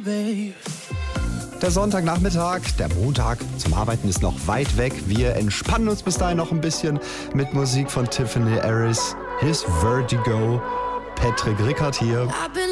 Der Sonntagnachmittag, der Montag zum Arbeiten ist noch weit weg. Wir entspannen uns bis dahin noch ein bisschen mit Musik von Tiffany Harris. His Vertigo. Patrick Rickard hier.